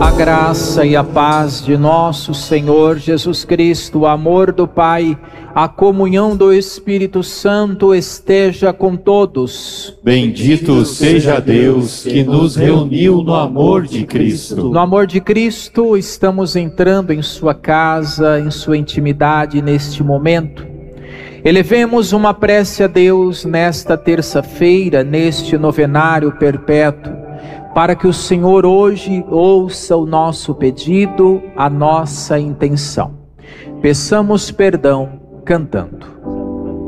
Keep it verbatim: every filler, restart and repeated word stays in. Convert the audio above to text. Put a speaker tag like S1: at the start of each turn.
S1: A graça e a paz de nosso Senhor Jesus Cristo, o amor do Pai, a comunhão do Espírito Santo esteja com todos.
S2: Bendito seja Deus que nos reuniu no amor de Cristo.
S1: No amor de Cristo, estamos entrando em sua casa, em sua intimidade neste momento. Elevemos uma prece a Deus nesta terça-feira, neste novenário perpétuo, para que o Senhor hoje ouça o nosso pedido, a nossa intenção. Peçamos perdão cantando.